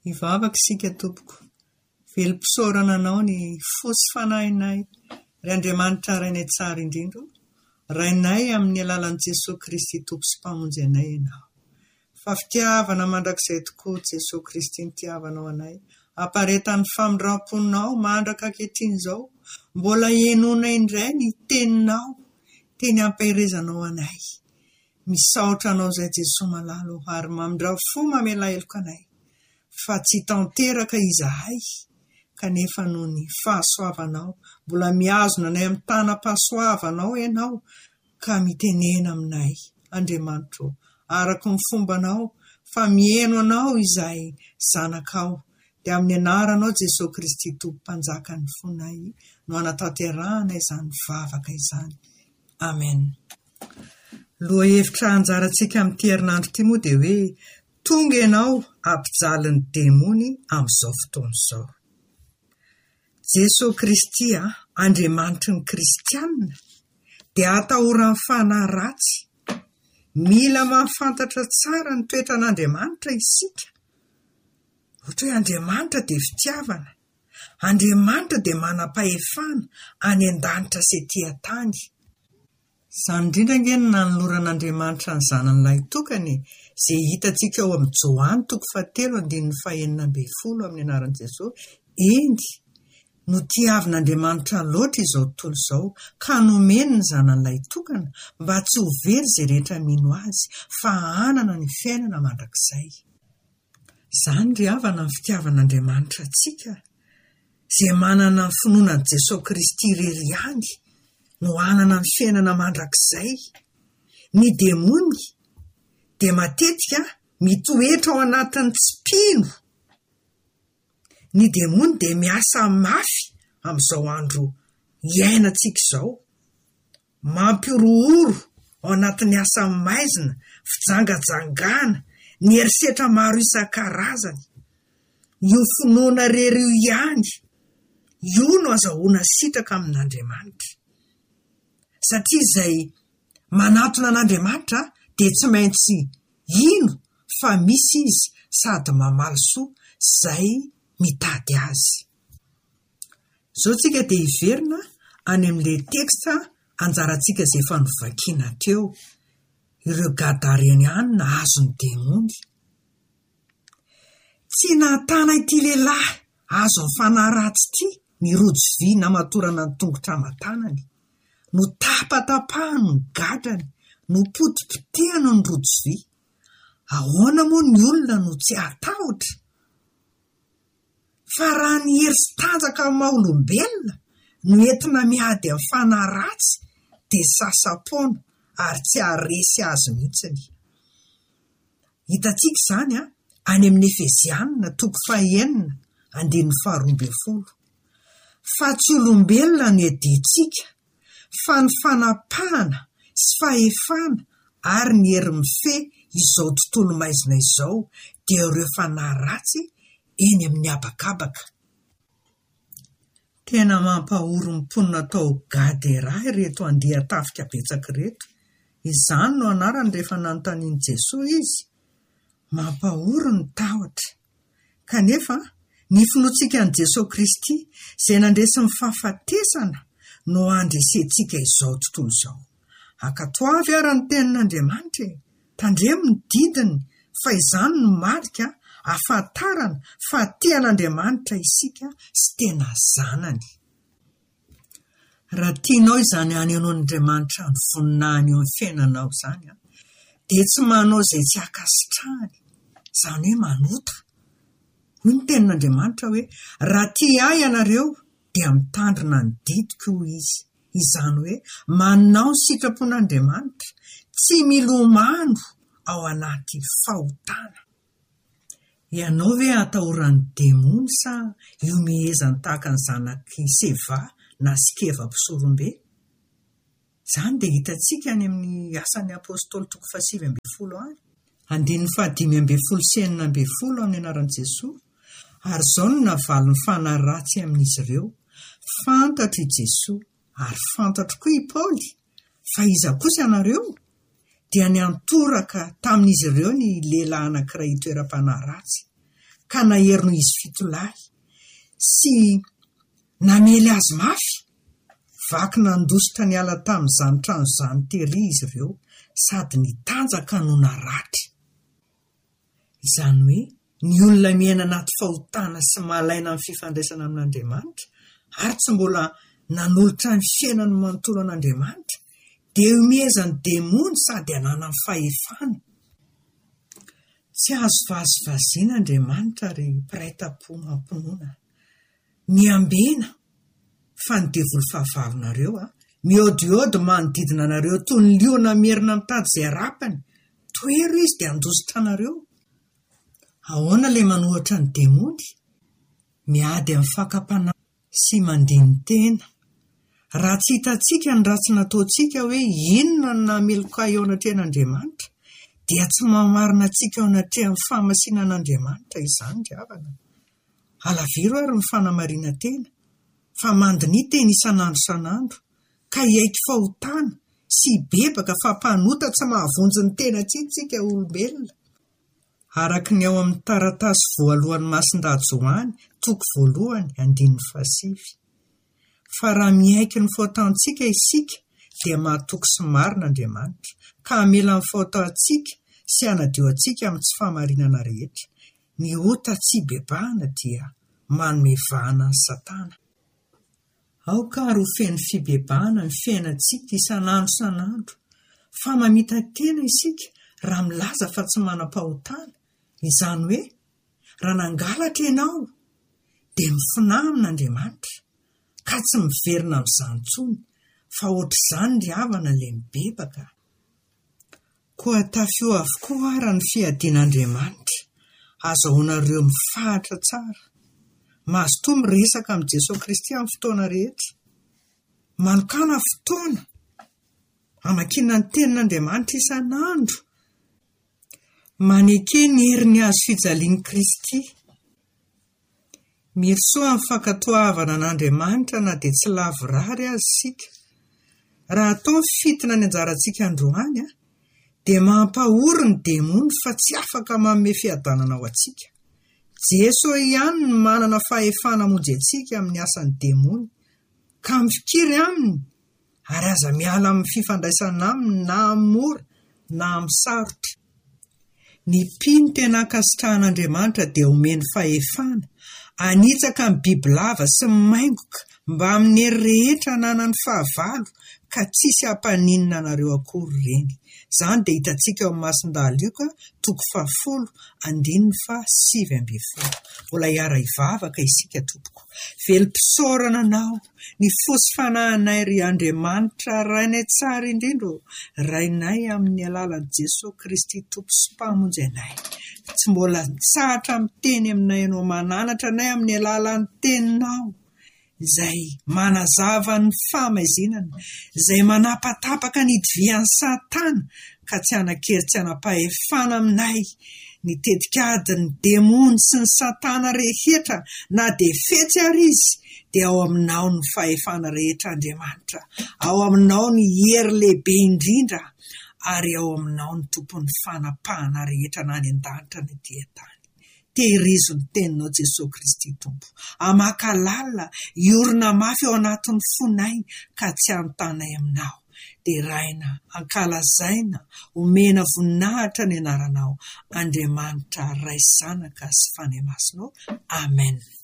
Ivavaka isika tompoko, velom-pisaorana anao ny fosy fanahinay. Ry Andriamanitra rainay tsara indrindra, rainay amin'ny alalan'i Jesosy Kristy tompo sy mpamonjy anay ianao. Fa fitiavana mandrakizay tokoa Jesosy Kristy ny tiavanao anay. Aparetan'ny famindram-ponao mandraka ankehitriny izao, mbola henona indray ny teninao, teny ampaherezanao anay. Misaotra anao izay Jesosy malalo ary mamindra-fo mamela heloka anay. Fa tsy tanteraka izahay, kanefa noho ny fahasoavanao, mbola miazona anay amin'ny tanam-pahasoavanao ianao, ka mitenena aminay, Andriamanitra, araka ny fombanao, fa mihaino anao izay zanakao, dia amin'ny anaranao Jesosy Kristy tompo mpanjaka ny fonay, no anatanterahana izany vavaka izany. Amen. Loha hevitra anjarantsika amin'ity herinandro ity moa dia hoe, tonga ianao ampijaly ny demony amin'izao fotoana izao. Jesosy Kristy, Andriamanitra ny Kristianina, dia atahoran'ny fanahy ratsy. Mila mahafantatra tsara ny toetran'Andriamanitra isika. Ohatra hoe Andriamanitra dia fitiavana. Andriamanitra dia manam-pahefana any an-danitra sy etỳ an-tany. Izany indrindra angeny nanoloran'Andriamanitra ny zanan'ilay tokany, izay hitantsika ao amin'ny Johany 3:9-10 amin'ny anaran'i Jesosy. Eny, no tiavin'Andriamanitra loatra izao tontolo izao, ka nomeny ny zanan'ilay tokana mba tsy ho very izay rehetra mino azy, fa hanana ny fiainana mandrakizay. Izany ry havana ny fitiavan'Andriamanitra antsika, izay manana ny finoanan'i Jesosy Kristy irery ihany, no hanana ny fiainana mandrakizay. Ny demony dia matetika mitoetra ao anatin'ny tsipino. Ny demony dia miasa mafy amin'izao andro iainantsika izao, mampiorohoro ao anatin'ny asa maizina, fijangajangana, ny herisetra maro isan-karazany. Io finoana rery io ihany, io no azahoana sitraka amin'Andriamanitra. Satria izay manatona an'Andriamanitra dia tsy maintsy ino fa misy izy sady mamaly soa izay mitady azy. Izao tsika dia hiverina any amin'ilay teksta anjarantsika izay efa novakiana teo, ireo Gadareniana nahazo ny demony. Tsy nahatana ity lehilahy azo ny fanahy ratsy ity ny rojo vy namatorana ny tongotra aman-tanany, no tapatapahany ny gadrany, no potipotehany ny rojo vy. Ahoana moa ny olona no tsy atahotra? Fa raha ny hery sy tanjaka amin'ny maha-olombelona no entina miady amin'ny fanahy ratsy, dia sasapoana ary tsy haharesy azy mihitsiny. Hitantsika izany any amin'ny Efezianina 4:9-12. Fa tsy olombelona no edintsika, fa ny fanapahana sy fahefana ary ny hery mifehy izao tontolo maizina izao dia ireo fanahy ratsy eny amin'ny habakabaka. Tena mampahoro ny mponina tao Gadera ireto andeha tafika betsaka ireto. Izany no anarany rehefa nanontaniany Jesosy izy. Mampahoro ny tahotra. Kanefa ny finoantsika an'i Jesosy Kristy izay nandresy ny fahafatesana no andresentsika izao tontolo izao. Ankatoavy ary ny tenin'Andriamanitra, tandremo ny didiny, fa izany no marika ahafantarana fa tian'Andriamanitra isika sy tena zanany. Raha tianao izany hanehoan'Andriamanitra ny voninahiny eo amin'ny fiainanao izany, dia tsy manao izay tsy akasitrahany, izany hoe manota. Hoy ny tenin'Andriamanitra hoe, raha tia ahy ianareo dia mitandrina ny didiko izy. Izany hoe manao ny sitrapon'Andriamanitra, tsy milomano ao anaty fahotana. Ianao ve atahoran'ny demony sa io mihezany tahaka ny zanaky Seva na Sikeva mpisorombe? Izany dia hitantsika any amin'ny asan'ny apôstôly 7:20 15:12 amin'ny anaran'i Jesosy. Ary izao no navaly ny fanahy ratsy amin'izy ireo. Fantatro i Jesosy ary fantatro koa i Paoly, fa iza kosa ianareo? Dia niantoraka tamin'izy ireo ny lehilahy anankiray toeram-panahy ratsy, ka naherino izy fitolahy sy namely azy mafy. Vaky nandositra ny ala tamin'izany trano izany tery izy ireo sady nitanjaka no naratra. Izany hoe ny olona miaina anaty fahotana sy malaina amin'ny fifandraisana amin'Andriamanitra ary tsy mbola nanolotra ny fiainany manontolo an'Andriamanitra dia omeza ny demony sady hanana ny fahefana. Tsy azo vazivaziana Andriamanitra ary piraita-po mampinoana. Miambena fa ny devoly fahavalonareo miodiody manodidina anareo toy ny liona merina mitady izay rapany. Toero izy dia andositra anareo. Ahoana ilay manohatra ny demony? Miady amin'ny fakapana sy mandiny tena. Raha tsy hitantsika ny ratsy nataontsika hoe inona no nameloka eo anatrehan'Andriamanitra, dia tsy mamarina antsika ao anatrehan'ny fahamasinan'Andriamanitra izany ry havana. Alaviro ary ny fanamarina tena, fa mandiny tena isan'andro isan'andro, ka hiaiky fahotana sy bebaka fa mpanota tsy mahavonjy ny tena tsika olombelona. Araka ny ao amin'ny taratasy voalohan'ny Masindahy Joany, toko 1:7. Fa raha miaiky ny faotantsika isika dia mahatoky sy marina Andriamanitra, ka hamela ny faotantsika sy hanadio antsika amin'ny tsy fahamarinana rehetra. Ny ota tsy bebahana dia manome vahana ny Satana. Aoka ary ho feno fibebahana ny fiainantsika isan'andro isan'andro, fa mamita tena isika raha milaza fa tsy manam-pahotana. Izany hoe raha nangalatra ianao dia mifinahy amin'Andriamanitra, ka tsy miverina amin'izany intsony, fa ohatr'izany ry havana ilay mibebaka. Koa tafio avokoa ara ny fiadian'Andriamanitra, azahoanareo mifahatra tsara. Mazotoa miresaka amin'i Jesosy Kristy amin'ny fotoana rehetra. Manokana fotoana hamakina ny tenin'Andriamanitra isan'andro. Maneke ny herin'ny azo fijalian'i Kristy. Mirosoa amin'ny fankatoavana an'Andriamanitra na dia tsy lavo rary azy sika. Raha atao ny fitina ny anjarantsika androany dia mampahory ny demony fa tsy afaka manome fiadanana ao antsika. Jesosy ihany no manana fahefana hamonjy antsika amin'ny asan'ny demony, ka mifikiry aminy ary aza miala amin'ny fifandraisana aminy na amin'ny mora na amin'ny sarotra. Ny mpino tena ankasitrahan'Andriamanitra dia omeny fahefana, anitsaka ny bibilava sy ny maingoka mba amin'ny hery rehetra nanany fahavalo, ka tsisy hampaninina anareo akory ireny. Izany dia hitantsika ao amin'ny Masindahy Luka, toko 10:7-9. Mbola hiara hivavaka isika tompoko. Velom-pisaorana anao, ny fosy fanahinay ry Andriamanitra, rainay tsara indrindra, rainay amin'ny alalan'i Jesosy Kristy Tompo sy mpamonjy anay. Tsy mbola nitsahatra miteny aminay ianao mananatra anay amin'ny alalan'ny teninao, izay manazava ny famaizinana, izay manapatapaka ny idivian'ny Satana, ka tsy hanan-kery tsy hanam-pahefana aminay. Ny tetikadiny demony sy ny Satana rehetra na dia fetsy ary izy, dia ao aminao ny fahefana rehetra Andriamanitra, ao aminao ny hery lehibe indrindra, ary ao aminao ny tompon'ny fanapahana rehetra na any an-danitra ny dian-tany. Tehirizo ny teninao Jesosy Kristy Tompo, hamaka lalina, iorina mafy ao anatin'ny fonay, ka tsy hanontanay aminao. Dia raina, ankalazaina, omena voninahitra ny anaranao, Andriamanitra Ray, Zanaka sy Fanahy Masina. Amen.